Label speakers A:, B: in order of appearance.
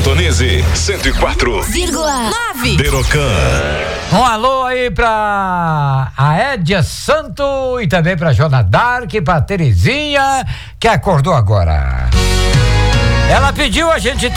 A: Sintonize 104,9. Berocan.
B: Um alô aí pra a Édia Santo e também pra Jona Dark, pra Terezinha, que acordou agora. Ela pediu, a gente